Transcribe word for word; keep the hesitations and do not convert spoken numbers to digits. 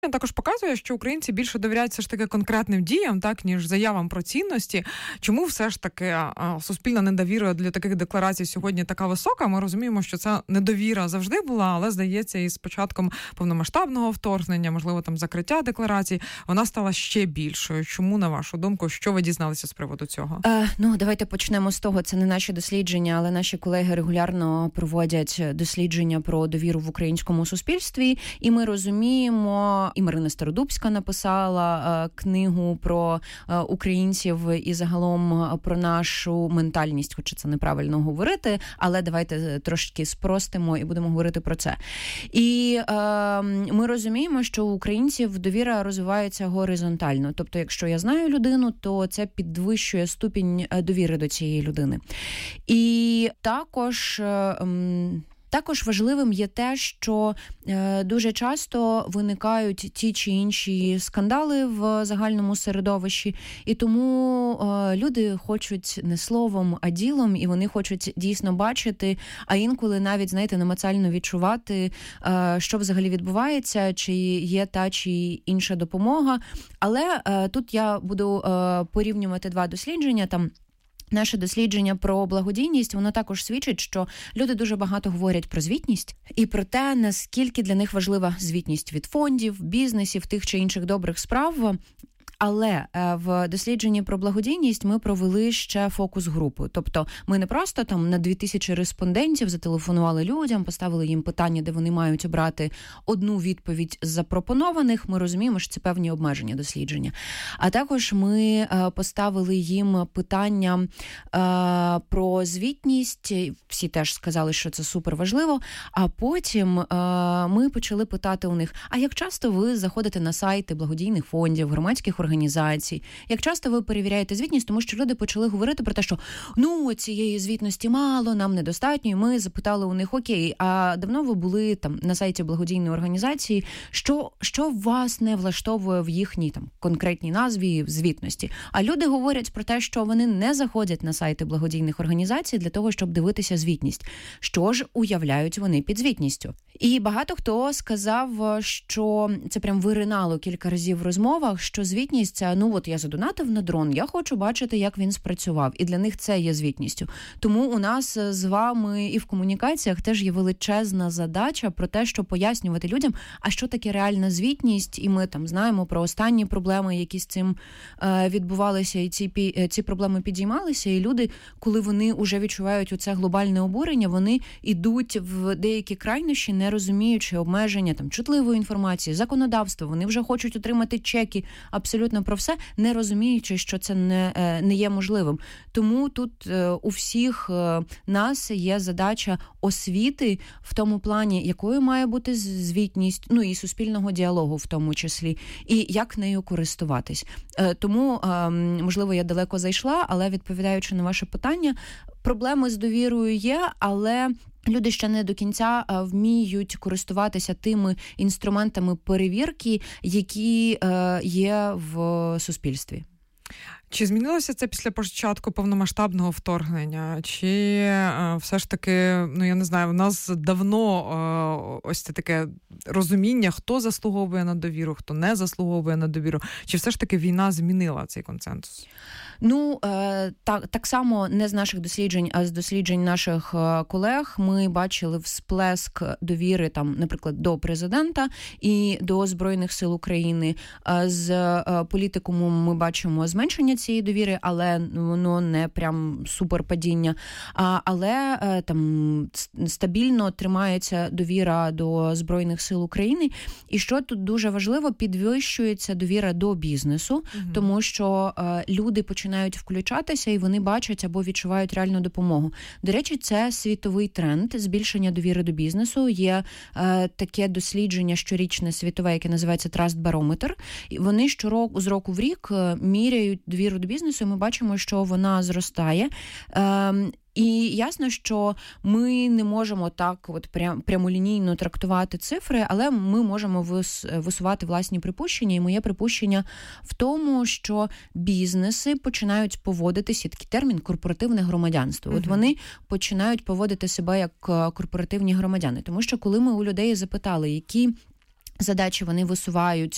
також показує, що українці більше довіряють все ж таки конкретним діям, так, ніж заявам про цінності. Чому все ж таки а, суспільна недовіра для таких декларацій сьогодні така висока? Ми розуміємо, що ця недовіра завжди була, але, здається, із початком повномасштабного вторгнення, можливо, там закриття декларацій, вона стала ще більшою. Чому, на вашу думку, що ви дізналися з приводу цього? Е, ну, давайте почнемо з того. Це не наші дослідження, але наші колеги регулярно проводять дослідження про довіру в українському суспільстві, і ми розуміємо, і Марина Стародубська написала е, книгу про е, українців і загалом про нашу ментальність, хоча це неправильно говорити, але давайте трошки спростимо і будемо говорити про це. І е, ми розуміємо, що у українців довіра розвивається горизонтально. Тобто, якщо я знаю людину, то це підвищує ступінь довіри до цієї людини. І також... Е, Також важливим є те, що е, дуже часто виникають ті чи інші скандали в загальному середовищі, і тому е, люди хочуть не словом, а ділом, і вони хочуть дійсно бачити, а інколи навіть, знаєте, намацально відчувати, е, що взагалі відбувається, чи є та чи інша допомога. Але е, тут я буду е, порівнювати два дослідження, там, наше дослідження про благодійність, воно також свідчить, що люди дуже багато говорять про звітність і про те, наскільки для них важлива звітність від фондів, бізнесів, тих чи інших добрих справ. Але в дослідженні про благодійність ми провели ще фокус-групу. Тобто ми не просто там на дві тисячі респондентів зателефонували людям, поставили їм питання, де вони мають обрати одну відповідь з запропонованих. Ми розуміємо, що це певні обмеження дослідження. А також ми поставили їм питання про звітність. Всі теж сказали, що це супер важливо. А потім ми почали питати у них, а як часто ви заходите на сайти благодійних фондів, громадських організацій, організацій. Як часто ви перевіряєте звітність, тому що люди почали говорити про те, що ну, цієї звітності мало, нам недостатньо, і ми запитали у них, окей, а давно ви були там на сайті благодійної організації, що, що вас не влаштовує в їхній там конкретній назві звітності? А люди говорять про те, що вони не заходять на сайти благодійних організацій для того, щоб дивитися звітність. Що ж уявляють вони під звітністю? І багато хто сказав, що це прям виринало кілька разів в розмовах, що звітність це, ну от я задонатив на дрон, я хочу бачити, як він спрацював. І для них це є звітністю. Тому у нас з вами і в комунікаціях теж є величезна задача про те, щоб пояснювати людям, а що таке реальна звітність. І ми там знаємо про останні проблеми, які з цим е, відбувалися, і ці, ці проблеми підіймалися. І люди, коли вони вже відчувають оце глобальне обурення, вони йдуть в деякі крайнощі, не розуміючи обмеження там чутливої інформації, законодавства. Вони вже хочуть отримати чеки абсолютно про все, не розуміючи, що це не, не є можливим. Тому тут у всіх нас є задача освіти в тому плані, якою має бути звітність, ну і суспільного діалогу в тому числі, і як нею користуватись. Тому, можливо, я далеко зайшла, але відповідаючи на ваше питання, проблеми з довірою є, але люди ще не до кінця вміють користуватися тими інструментами перевірки, які є в суспільстві. Чи змінилося це після початку повномасштабного вторгнення? Чи е, все ж таки, ну я не знаю, у нас давно е, ось це таке розуміння, хто заслуговує на довіру, хто не заслуговує на довіру? Чи все ж таки війна змінила цей консенсус? Ну, е, так, так само не з наших досліджень, а з досліджень наших колег ми бачили всплеск довіри, там, наприклад, до президента і до Збройних сил України. З політикумом ми бачимо зменшення цієї довіри, але воно не прям суперпадіння. А, але там стабільно тримається довіра до Збройних сил України. І що тут дуже важливо, підвищується довіра до бізнесу, угу. тому що е, люди починають включатися і вони бачать або відчувають реальну допомогу. До речі, це світовий тренд збільшення довіри до бізнесу. Є е, таке дослідження щорічне світове, яке називається Trust Barometer. І вони щороку, з року в рік міряють довіру до бізнесу, і ми бачимо, що вона зростає. Е, І ясно, що ми не можемо так от прям, прямолінійно трактувати цифри, але ми можемо вис, висувати власні припущення. І моє припущення в тому, що бізнеси починають поводитися, такий термін корпоративне громадянство. Uh-huh. От вони починають поводити себе як корпоративні громадяни. Тому що коли ми у людей запитали, які задачі вони висувають